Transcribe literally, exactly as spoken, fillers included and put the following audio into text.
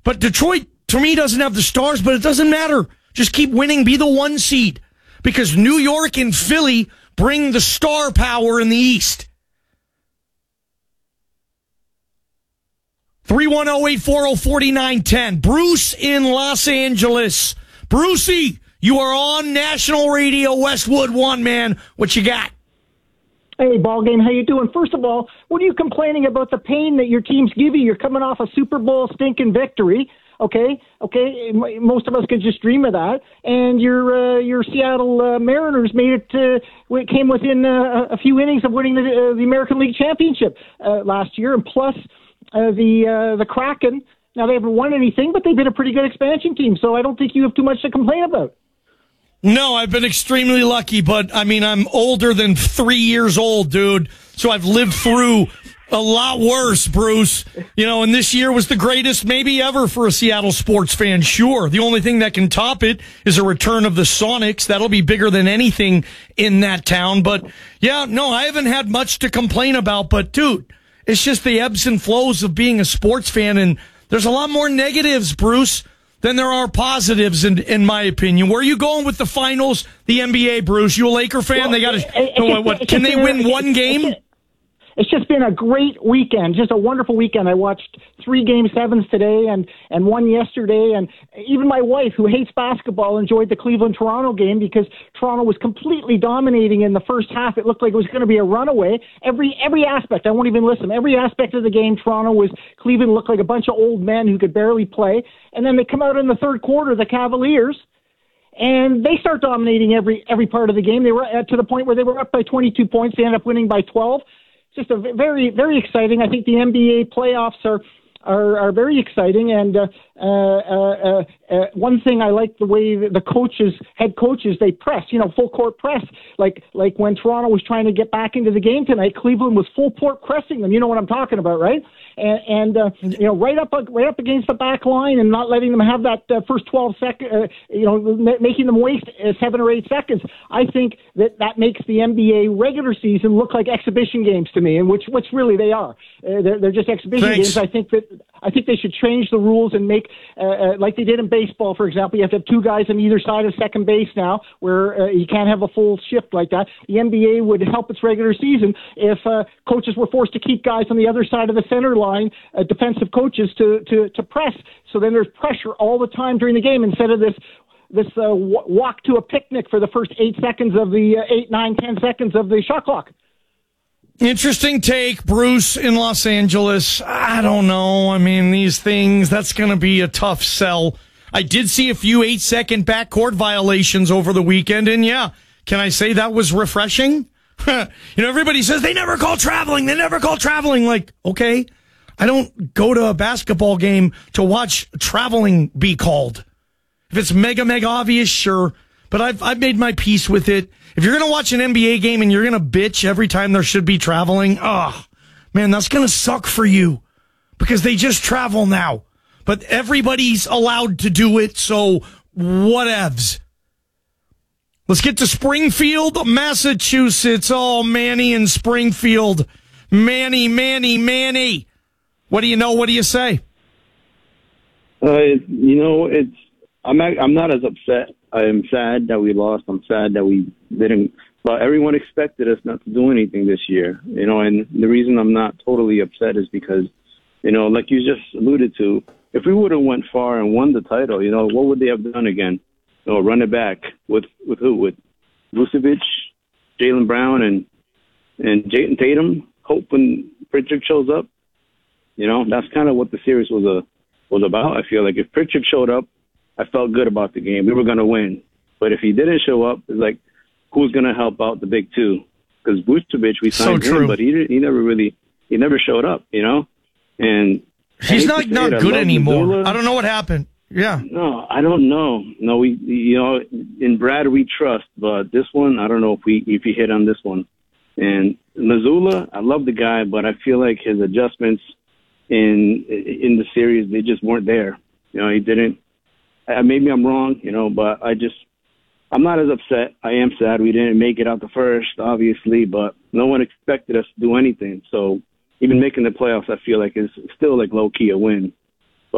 But Detroit, to me, doesn't have the stars, but it doesn't matter. Just keep winning. Be the one seed. Because New York and Philly bring the star power in the East. three one zero, eight four zero, four nine one zero. Bruce in Los Angeles. Brucey, you are on national radio, Westwood One, man. What you got? Hey, ball game, how you doing? First of all, what are you complaining about the pain that your teams give you? You're coming off a Super Bowl stinking victory. Okay, okay. Most of us could just dream of that. And your uh, your Seattle uh, Mariners made it. Uh, it came within uh, a few innings of winning the, uh, the American League Championship uh, last year, and plus uh, the uh, the Kraken. Now they haven't won anything, but they've been a pretty good expansion team. So I don't think you have too much to complain about. No, I've been extremely lucky, but I mean, I'm older than three years old, dude. So I've lived through a lot worse, Bruce. You know, and this year was the greatest maybe ever for a Seattle sports fan. Sure. The only thing that can top it is a return of the Sonics. That'll be bigger than anything in that town. But yeah, no, I haven't had much to complain about, but dude, it's just the ebbs and flows of being a sports fan. And there's a lot more negatives, Bruce, than there are positives, in in my opinion. Where are you going with the finals, the N B A, Bruce? You a Laker fan? Well, they got to. What, what, can they win one game? It's just been a great weekend, just a wonderful weekend. I watched three game sevens today and, and one yesterday, and even my wife, who hates basketball, enjoyed the Cleveland-Toronto game because Toronto was completely dominating in the first half. It looked like it was going to be a runaway. Every every aspect, I won't even listen, every aspect of the game, Toronto was, Cleveland looked like a bunch of old men who could barely play. And then they come out in the third quarter, the Cavaliers, and they start dominating every every part of the game. They were at, to the point where they were up by twenty-two points. They end up winning by twelve. Just a very, very exciting. I think the N B A playoffs are are, are very exciting. And uh, uh, uh, uh, one thing I like the way the coaches, head coaches, they press. You know, full court press. Like like when Toronto was trying to get back into the game tonight, Cleveland was full court pressing them. You know what I'm talking about, right? And, and uh, you know, right up right up against the back line and not letting them have that uh, first twelve seconds. Uh, you know, making them waste uh, seven or eight seconds. I think that that makes the N B A regular season look like exhibition games to me, and which which really they are. Uh, they're, they're just exhibition Thanks. games. I think that I think they should change the rules and make uh, uh, like they did in baseball, for example. You have to have two guys on either side of second base now, where uh, you can't have a full shift like that. The N B A would help its regular season if uh, coaches were forced to keep guys on the other side of the center line. Uh, defensive coaches to, to, to press. So then there's pressure all the time during the game instead of this this uh, w- walk to a picnic for the first eight seconds of the uh, eight, nine, ten seconds of the shot clock. Interesting take, Bruce in Los Angeles. I don't know. I mean, these things, that's going to be a tough sell. I did see a few eight-second backcourt violations over the weekend, and yeah, can I say that was refreshing? You know, everybody says they never call traveling. They never call traveling. Like, okay. I don't go to a basketball game to watch traveling be called. If it's mega, mega obvious, sure. But I've I've made my peace with it. If you're going to watch an N B A game and you're going to bitch every time there should be traveling, oh, man, that's going to suck for you because they just travel now. But everybody's allowed to do it, so whatevs. Let's get to Springfield, Massachusetts. Oh, Manny in Springfield. Manny, Manny, Manny. What do you know? What do you say? Uh, you know, it's I'm not, I'm not as upset. I am sad that we lost. I'm sad that we didn't. But everyone expected us not to do anything this year. You know, and the reason I'm not totally upset is because, you know, like you just alluded to, if we would have went far and won the title, you know, what would they have done again? You know, run it back with with who? With Vucevic, Jaylen Brown, and and Jayden Tatum. Hope when Pritchard shows up. You know, that's kind of what the series was a, was about. I feel like if Pritchard showed up, I felt good about the game. We were going to win. But if he didn't show up, it's like, who's going to help out the big two? Because Vucevic, we signed so him, but he he never really, he never showed up, you know? And he's not, not it, good anymore. Mazzulla. I don't know what happened. Yeah. No, I don't know. No, we, you know, in Brad we trust, but this one, I don't know if we, if he hit on this one. And Mazzulla, I love the guy, but I feel like his adjustments in in the series, they just weren't there. You know, he didn't. Uh, maybe I'm wrong, you know, but I just, I'm not as upset. I am sad we didn't make it out the first, obviously, but no one expected us to do anything. So even making the playoffs, I feel like is still like low key a win.